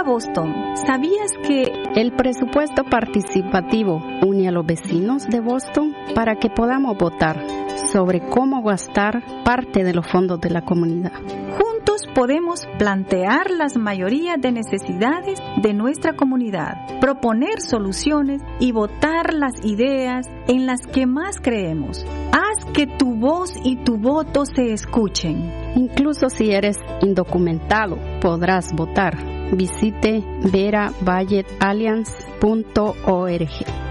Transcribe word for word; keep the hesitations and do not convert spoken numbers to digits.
Boston, ¿sabías que el presupuesto participativo une a los vecinos de Boston para que podamos votar sobre cómo gastar parte de los fondos de la comunidad? Juntos podemos plantear las mayorías de necesidades de nuestra comunidad, proponer soluciones y votar las ideas en las que más creemos. Haz que tu voz y tu voto se escuchen. Incluso si eres indocumentado, podrás votar. Visite vera budget alliance punto org.